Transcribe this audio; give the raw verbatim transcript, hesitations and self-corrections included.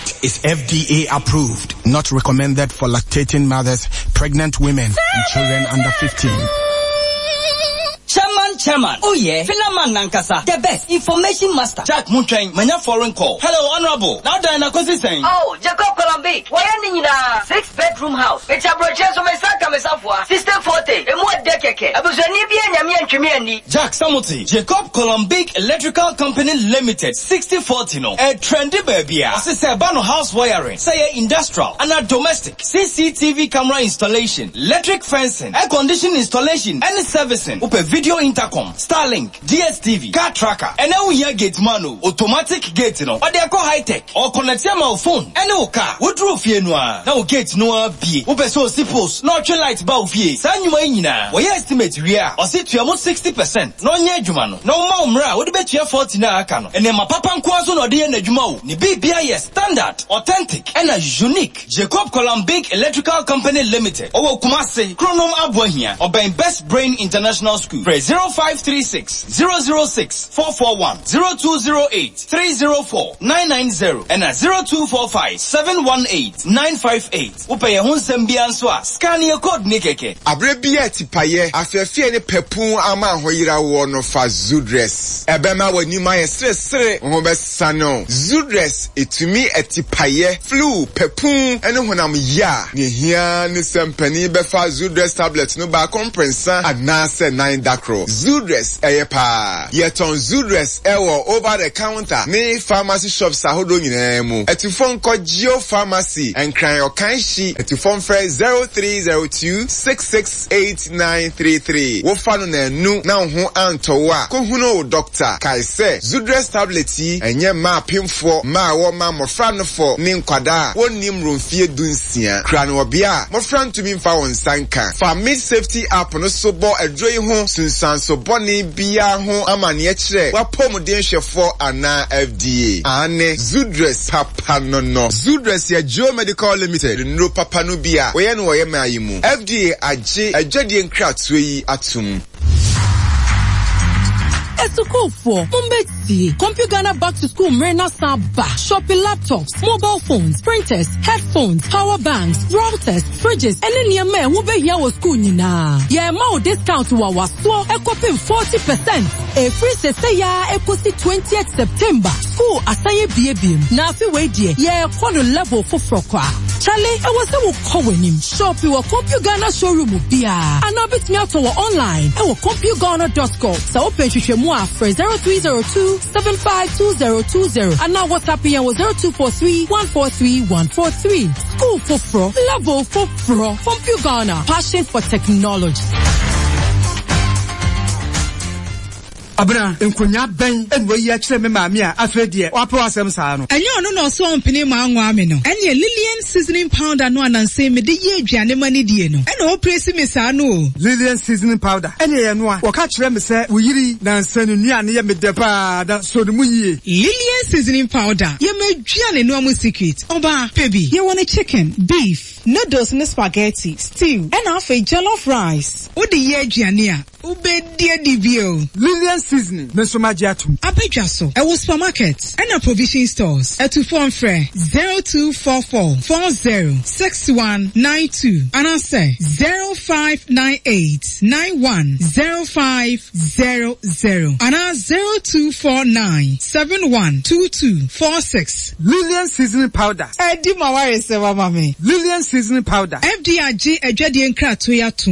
product is F D A approved, not recommended for lactating mothers, pregnant women, and children under fifteen. Chairman, Chairman. Oh yeah. Philaman Nankasa. The best. Information master. Jack Muntrain, manya foreign call. Hello, Honorable. Now Diana Kosi saying. Oh, Jacob Colombic. Why are you in a six bedroom house? It's a broadcast of my son, Kamesafwa. Sister Forte. A more decade. I was a Nibian Yami and Chimiani. Jack Samuti. Jacob Colombic Electrical Company Limited. sixty forty no. A trendy baby. Sister Bano house wiring. Say industrial. And a domestic. C C T V camera installation. Electric fencing. Air conditioning installation. And servicing. Upe video intercom, Starlink, D S T V, car tracker, and now we hear gate manu, automatic gate no, or they are called high tech, or connect your phone, and no car, what drove here noa, now gate noa be, upe so sipos, no tree light bow fee, san you na, we estimate ria, or sit to almost sixty percent, no nye jumano, no more mra, would bet you forty na akano, and then my papa nkwazo no de nejumo, ni B B I S standard, authentic, and a unique, Jacob Colombic Electrical Company Limited, or Kumase, Chronom Abwahia, or by Best Brain International School, zero five three six, zero zero six, four four one, zero two zero eight, three zero four, nine nine zero, and a zero two four five, seven one eight, nine five eight. Upay hun sembianswa, scan your code nikeke. Abrebia tipaye, afefie ne pepun ama hoyira wono fa Zudress. Ebema wani ma stress sere, hobe sano. Zudress etumi etipaye, flu, pepun, ene honam ya. Ni hia ni sempeni befa Zudress tablet no ba comprensa anase nine dakro. Zudress eyepa. Yeton Zudress ewo over the counter. Ni pharmacy shops ahodo nyina mu. Etufon ko Geo Pharmacy and cry your kanshi. Etufon fre zero three zero two, six six eight nine three three. Wo fanu na nu na ho antowa. Ko huno doctor kai se Zudress tablet yi enye ma pimfo ma wo ma mofra no fo ni nkwada wonim romfie dunsia. Kra no obia mofra ntumi mfa won sanka. Fa mid safety app no so bo adroyi ho sunsan so boni bia ho amane e kire wapomuden hwefo ana F D A ane Zudress papa no no Zudress ya Joe Medical Limited no papa no bia we ye no ye mayimu F D A age agedie nkratwe yi atum. Esuko for Mumbeti, Compugana back to school Mrena Saba, shopping laptops, mobile phones, printers, headphones, power banks, routers, fridges, and then your man who be here was school nina. Yeah, more discount to our store, equipping forty percent. A free say ya equity twentieth September. School asaye biebim. Na fi we die, yeah, quarter level for frokwa. Charlie, I was a calling him. Shop your Compugana showroom bia. And now bit me out our online. I will compugana dot com. So open to for zero three zero two, seven five two zero two zero. And now WhatsApp here was zero two four three, one four three, one four three. School for pro, level for pro. Compugana, passion for technology. Abra enkonya ben enwe yi akire me maami a afredie wapo asem saa no enye ono no so ompene ma anwa me no enye Lillian seasoning powder no ananse me de ye aduane mani die no ena o presi me saa no Lillian seasoning powder enye ye no a wo ka kire me se wo yiri na nsanu nuane ye me de pa da so de mu yie Lillian seasoning powder ye me aduane no amu secret oba baby ye want chicken beef noodles and spaghetti stew and half a jollof rice wo de ye aduane a ubedie dibio Lillian seasoning me so magiatum abedwa so e wo supermarket and a provision stores e to phone frɛ zero two four four, four zero six one nine two and I say zero five nine eight, nine one zero five zero zero and I zero two four nine, seven one two two four six. Lillian seasoning powder e di maware se wa mame Lillian seasoning powder F D I G adwade nkrato ya tum